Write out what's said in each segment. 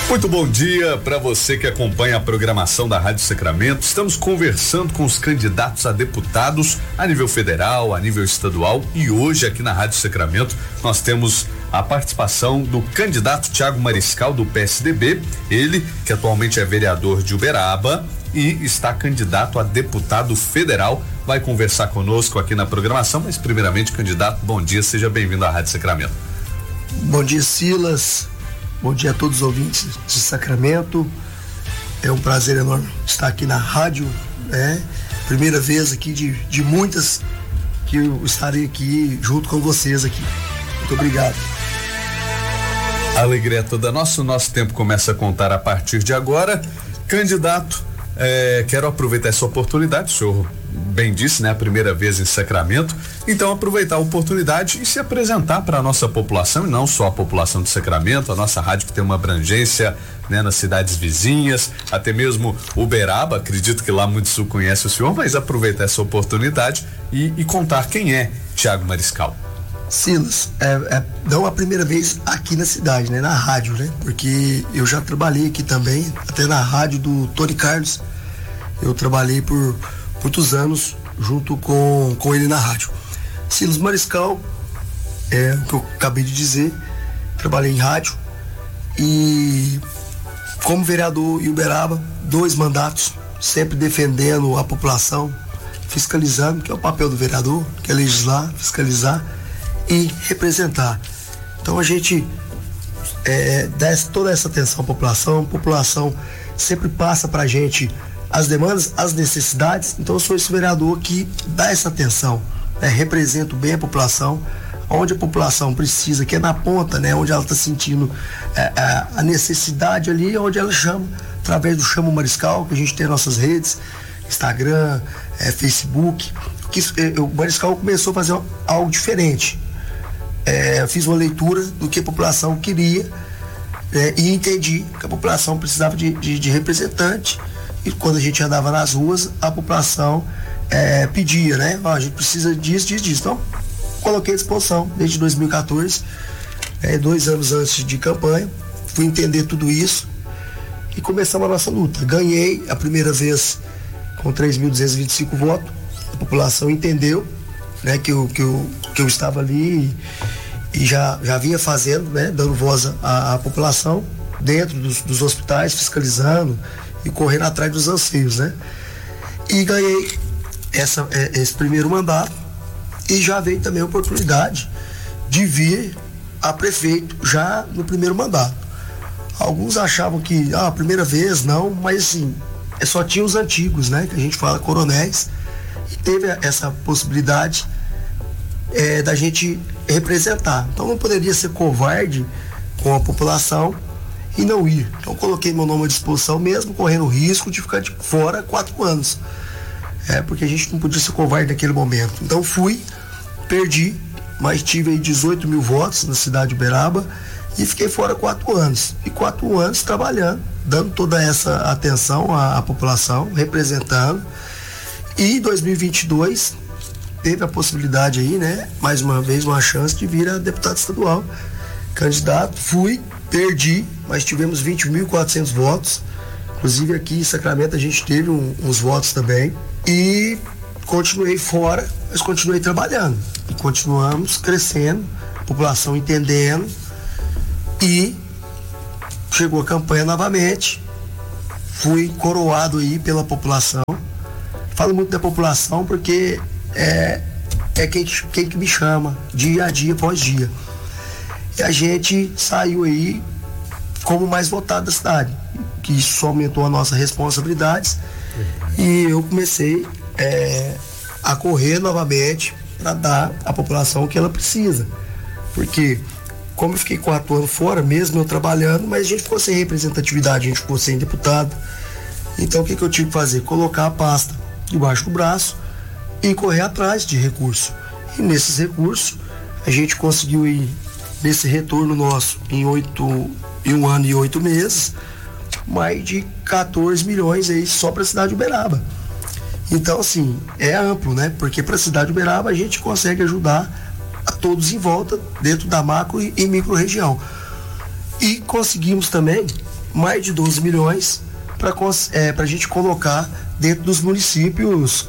Muito bom dia para você que acompanha a programação da Rádio Sacramento. Estamos conversando com os candidatos a deputados a nível federal, a nível estadual, e hoje aqui na Rádio Sacramento nós temos a participação do candidato Thiago Mariscal, do PSDB, ele que atualmente é vereador de Uberaba e está candidato a deputado federal, vai conversar conosco aqui na programação, mas primeiramente, candidato, bom dia, seja bem-vindo à Rádio Sacramento. Bom dia, Silas. Bom dia a todos os ouvintes de Sacramento. É um prazer enorme estar aqui na rádio, né? Primeira vez aqui de muitas que eu estarei aqui junto com vocês aqui. Muito obrigado. A alegria é toda nossa, o nosso tempo começa a contar a partir de agora. Candidato, quero aproveitar essa oportunidade, o senhor bem disse, né? A primeira vez em Sacramento, então aproveitar a oportunidade e se apresentar para a nossa população, e não só a população de Sacramento, a nossa rádio que tem uma abrangência, né, nas cidades vizinhas, até mesmo Uberaba, acredito que lá muitos conhecem o senhor, mas aproveitar essa oportunidade e contar quem é Thiago Mariscal. Silas, não a primeira vez aqui na cidade, né? Na rádio, né? Porque eu já trabalhei aqui também, até na rádio do Tony Carlos, eu trabalhei por muitos anos junto com ele na rádio. Silas Mariscal, o que eu acabei de dizer, trabalhei em rádio e como vereador em Uberaba, 2 mandatos, sempre defendendo a população, fiscalizando, que é o papel do vereador, que é legislar, fiscalizar e representar. Então a gente dá toda essa atenção à população, a população sempre passa pra gente as demandas, as necessidades. Então eu sou esse vereador que dá essa atenção, né? Represento bem a população, onde a população precisa, que é na ponta, né? Onde ela está sentindo a necessidade ali, onde ela chama, através do Chama Mariscal, que a gente tem nossas redes, Instagram, Facebook, que o Mariscal começou a fazer algo diferente. Eu fiz uma leitura do que a população queria, e entendi que a população precisava de representante. E quando a gente andava nas ruas, a população pedia, né? A gente precisa disso. Então, coloquei à disposição desde 2014, 2 anos antes de campanha, fui entender tudo isso e começamos a nossa luta. Ganhei a primeira vez com 3.225 votos, a população entendeu, né, que eu estava ali e já vinha fazendo, né, dando voz à população dentro dos hospitais, fiscalizando e correndo atrás dos anseios, né? E ganhei esse primeiro mandato e já veio também a oportunidade de vir a prefeito já no primeiro mandato. Alguns achavam que a primeira vez não, mas assim, só tinha os antigos, né? Que a gente fala coronéis, e teve essa possibilidade da gente representar. Então não poderia ser covarde com a população e não ir. Então coloquei meu nome à disposição, mesmo correndo o risco de ficar de fora 4 anos. Porque a gente não podia ser covarde naquele momento. Então fui, perdi, mas tive aí 18 mil votos na cidade de Uberaba e fiquei fora 4 anos. E 4 anos trabalhando, dando toda essa atenção à população, representando. E em 2022 teve a possibilidade aí, né? Mais uma vez, uma chance de vir a deputado estadual. Candidato, fui, perdi, mas tivemos 20.400 votos. Inclusive aqui em Sacramento a gente teve uns votos também. E continuei fora, mas continuei trabalhando. E continuamos crescendo, a população entendendo. E chegou a campanha novamente. Fui coroado aí pela população. Falo muito da população porque é quem que me chama dia a dia, após dia. E a gente saiu aí como mais votado da cidade, que isso aumentou as nossas responsabilidades. E eu comecei a correr novamente para dar à população o que ela precisa. Porque, como eu fiquei 4 anos fora, mesmo eu trabalhando, mas a gente ficou sem representatividade, a gente ficou sem deputado. Então o que eu tive que fazer? Colocar a pasta debaixo do braço e correr atrás de recursos. E nesses recursos a gente conseguiu ir nesse retorno nosso em 1 ano e 8 meses mais de 14 milhões aí só para a cidade de Uberaba. Então assim, é amplo, né? Porque para a cidade de Uberaba a gente consegue ajudar a todos em volta dentro da macro e micro região. E conseguimos também mais de 12 milhões para a gente colocar dentro dos municípios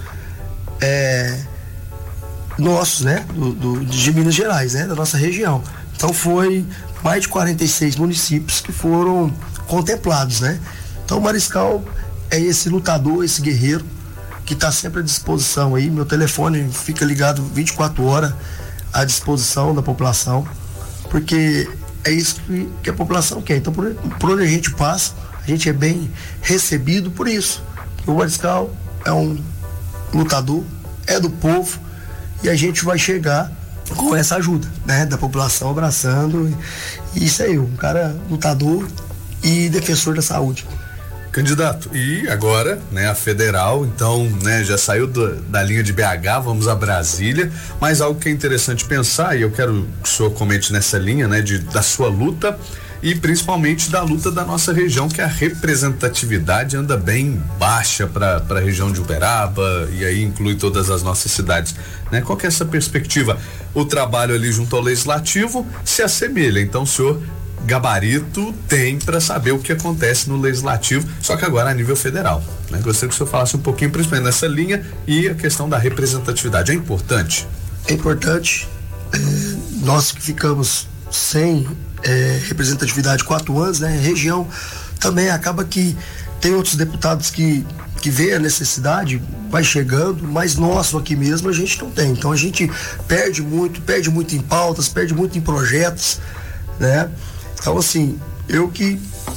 nossos, né? De Minas Gerais, né? Da nossa região. Então foi mais de 46 municípios que foram contemplados, né? Então o Mariscal é esse lutador, esse guerreiro que está sempre à disposição aí. Meu telefone fica ligado 24 horas à disposição da população, porque é isso que a população quer. Então por onde a gente passa, a gente é bem recebido por isso. O Mariscal é um lutador, é do povo, e a gente vai chegar com essa ajuda, né, da população abraçando, e isso aí, um cara lutador e defensor da saúde. Candidato, e agora, né, a federal, então, né, já saiu da linha de BH, vamos a Brasília, mas algo que é interessante pensar, e eu quero que o senhor comente nessa linha, né, da sua luta e principalmente da luta da nossa região, que a representatividade anda bem baixa para a região de Uberaba, e aí inclui todas as nossas cidades, né? Qual que é essa perspectiva? O trabalho ali junto ao legislativo se assemelha, então o senhor gabarito tem para saber o que acontece no legislativo, só que agora a nível federal, né? Gostaria que o senhor falasse um pouquinho, principalmente nessa linha, e a questão da representatividade. É importante? É importante. Nós que ficamos sem representatividade 4 anos, né? Região também acaba que tem outros deputados que vê a necessidade, vai chegando, mas nosso aqui mesmo a gente não tem. Então a gente perde muito em pautas, perde muito em projetos, né? Então assim, eu que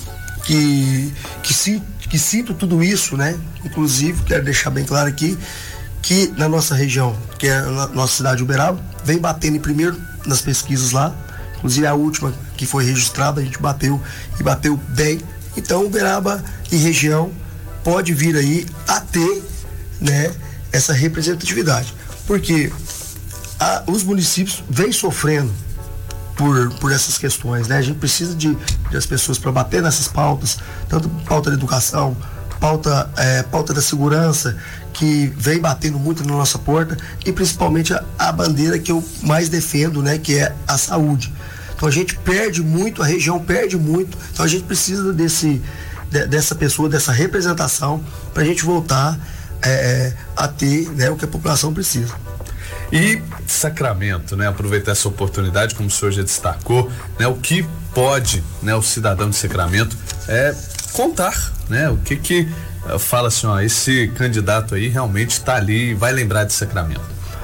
sinto tudo isso, né? Inclusive, quero deixar bem claro aqui que na nossa região, que é a nossa cidade de Uberaba, vem batendo em primeiro nas pesquisas lá. Inclusive a última que foi registrada, a gente bateu bem. Então Uberaba e região pode vir aí a ter, né, essa representatividade. Porque os municípios vêm sofrendo por essas questões, né? A gente precisa de as pessoas para bater nessas pautas, tanto pauta da educação, pauta da segurança, que vem batendo muito na nossa porta, e principalmente a bandeira que eu mais defendo, né, que é a saúde. Então a gente perde muito, a região perde muito, então a gente precisa dessa pessoa, dessa representação, para a gente voltar a ter, né, o que a população precisa. E Sacramento, né, aproveitar essa oportunidade, como o senhor já destacou, né, o que pode, né, o cidadão de Sacramento contar, né, o que fala assim, ó, esse candidato aí realmente está ali e vai lembrar de Sacramento.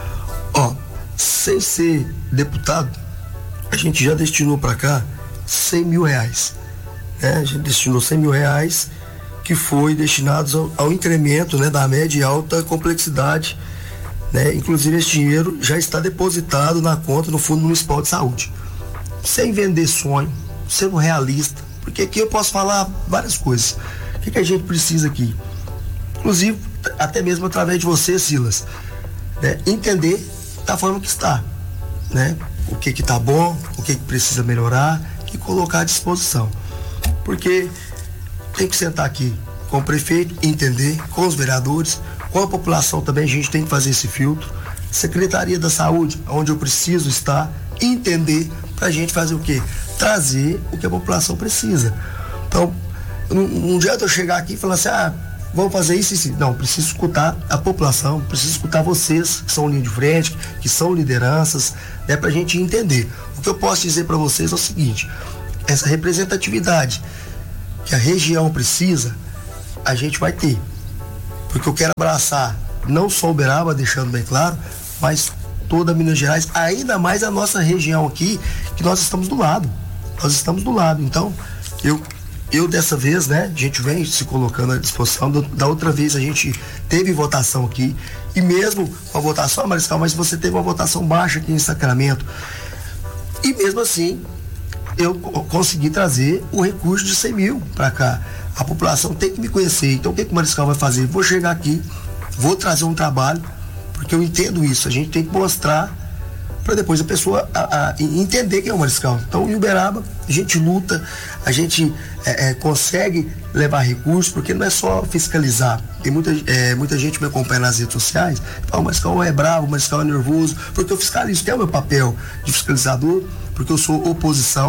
Sem ser deputado, a gente já destinou para cá 100 mil reais, né? A gente destinou 100 mil reais que foi destinados ao incremento, né, da média e alta complexidade, né? Inclusive esse dinheiro já está depositado na conta no Fundo Municipal de Saúde. Sem vender sonho, sendo realista, porque aqui eu posso falar várias coisas. O que a gente precisa aqui? Inclusive, até mesmo através de você, Silas, né? Entender da forma que está, né? O que tá bom, o que precisa melhorar e colocar à disposição. Porque tem que sentar aqui com o prefeito, entender, com os vereadores, com a população também, a gente tem que fazer esse filtro. Secretaria da Saúde, onde eu preciso estar, entender, pra gente fazer o quê? Trazer o que a população precisa. Então, não adianta eu chegar aqui e falar assim, vamos fazer isso e isso. Não, preciso escutar a população, preciso escutar vocês, que são linha de frente, que são lideranças, né, pra gente entender. O que eu posso dizer para vocês é o seguinte: essa representatividade que a região precisa, a gente vai ter. Porque eu quero abraçar não só Uberaba, deixando bem claro, mas toda Minas Gerais, ainda mais a nossa região aqui, que nós estamos do lado. Nós estamos do lado. Então, eu dessa vez, né, a gente vem se colocando à disposição. Da outra vez a gente teve votação aqui, e mesmo com a votação, Mariscal, mas você teve uma votação baixa aqui em Sacramento, e mesmo assim eu consegui trazer o recurso de 100 mil para cá. A população tem que me conhecer. Então o que o Mariscal vai fazer? Vou chegar aqui, vou trazer um trabalho, porque eu entendo isso. A gente tem que mostrar para depois a pessoa entender quem é o Mariscal. Então, em Uberaba, a gente luta, a gente consegue levar recursos, porque não é só fiscalizar. Tem muita gente me acompanha nas redes sociais, fala, o Mariscal é bravo, o Mariscal é nervoso, porque eu fiscalizo, que é o meu papel de fiscalizador, porque eu sou oposição,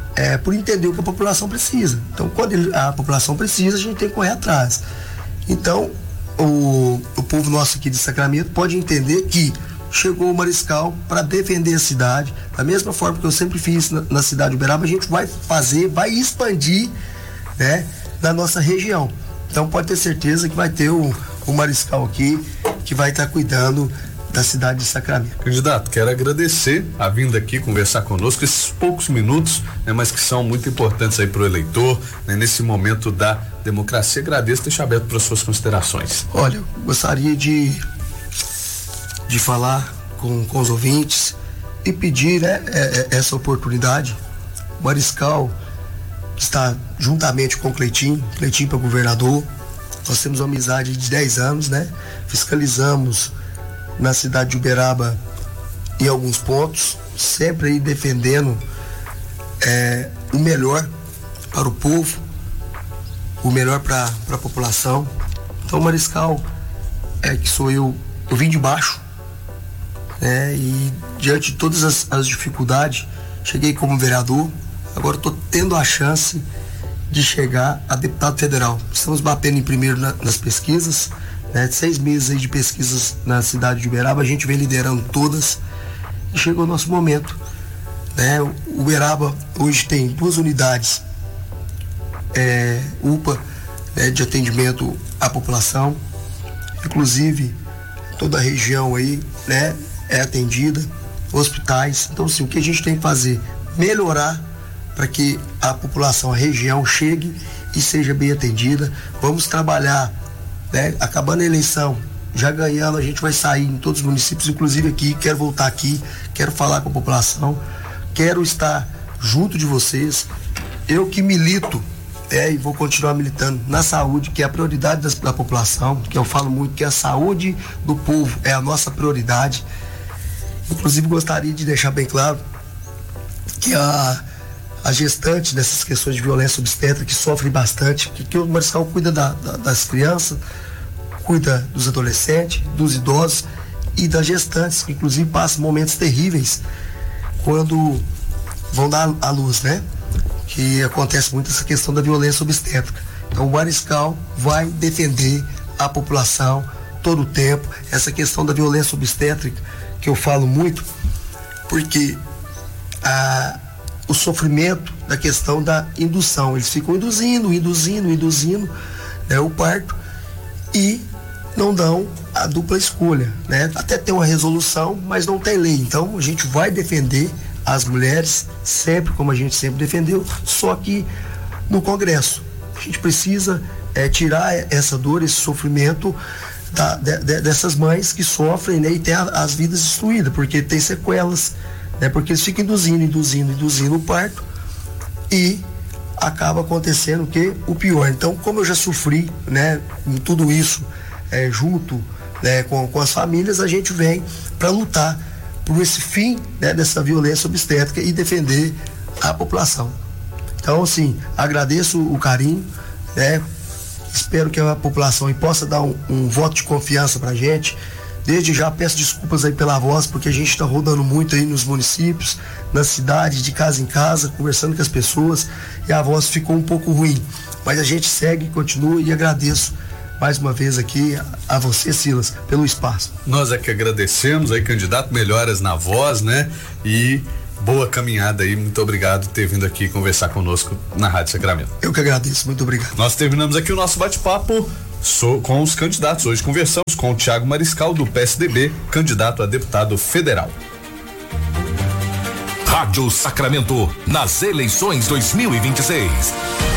por entender o que a população precisa. Então, quando a população precisa, a gente tem que correr atrás. Então, o povo nosso aqui de Sacramento pode entender que chegou o Mariscal para defender a cidade, da mesma forma que eu sempre fiz na cidade de Uberaba. A gente vai expandir, né, na nossa região. Então pode ter certeza que vai ter o Mariscal aqui, que vai estar cuidando da cidade de Sacramento. Candidato, quero agradecer a vinda aqui conversar conosco, esses poucos minutos, né, mas que são muito importantes aí para o eleitor, né, nesse momento da democracia. Agradeço, deixo aberto para as suas considerações. Olha, eu gostaria de falar com os ouvintes e pedir, né, essa oportunidade. O Mariscal está juntamente com o Cleitinho para governador. Nós temos uma amizade de 10 anos, né? Fiscalizamos na cidade de Uberaba em alguns pontos, sempre aí defendendo o melhor para o povo, o melhor para a população. Então o Mariscal que sou eu vim de baixo, né? E diante de todas as dificuldades, cheguei como vereador, agora estou tendo a chance de chegar a deputado federal. Estamos batendo em primeiro nas pesquisas, né? 6 meses aí de pesquisas na cidade de Uberaba, a gente vem liderando todas e chegou o nosso momento, né? O Uberaba hoje tem 2 unidades UPA, né, de atendimento à população, inclusive toda a região aí, né, é atendida, hospitais. Então, assim, o que a gente tem que fazer? Melhorar para que a população, a região chegue e seja bem atendida. Vamos trabalhar, né? Acabando a eleição, já ganhando, a gente vai sair em todos os municípios, inclusive aqui. Quero voltar aqui, quero falar com a população, quero estar junto de vocês. Eu que milito, e vou continuar militando na saúde, que é a prioridade da população, que eu falo muito que a saúde do povo é a nossa prioridade. Inclusive gostaria de deixar bem claro que a gestante dessas questões de violência obstétrica, que sofre bastante, porque o Mariscal cuida das crianças, cuida dos adolescentes, dos idosos e das gestantes, que inclusive passam momentos terríveis quando vão dar à luz, né? Que acontece muito essa questão da violência obstétrica. Então o Mariscal vai defender a população todo o tempo. Essa questão da violência obstétrica, que eu falo muito, porque o sofrimento da questão da indução, eles ficam induzindo, né, o parto, e não dão a dupla escolha, né? Até tem uma resolução, mas não tem lei. Então a gente vai defender as mulheres sempre, como a gente sempre defendeu, só que no Congresso a gente precisa tirar essa dor, esse sofrimento dessas mães que sofrem, né, e tem as vidas destruídas, porque tem sequelas, né, porque eles ficam induzindo o parto e acaba acontecendo o pior. Então, como eu já sofri, né, com tudo isso junto, né, com as famílias, a gente vem para lutar por esse fim, né, dessa violência obstétrica e defender a população. Então, assim, agradeço o carinho, né? Espero que a população possa dar um voto de confiança pra gente. Desde já peço desculpas aí pela voz, porque a gente está rodando muito aí nos municípios, na cidade, de casa em casa, conversando com as pessoas, e a voz ficou um pouco ruim. Mas a gente segue, continua, e agradeço mais uma vez aqui a você, Silas, pelo espaço. Nós é que agradecemos aí, candidato, melhoras na voz, né? E boa caminhada aí, muito obrigado por ter vindo aqui conversar conosco na Rádio Sacramento. Eu que agradeço, muito obrigado. Nós terminamos aqui o nosso bate-papo com os candidatos. Hoje conversamos com o Thiago Mariscal, do PSDB, candidato a deputado federal. Rádio Sacramento, nas eleições 2026.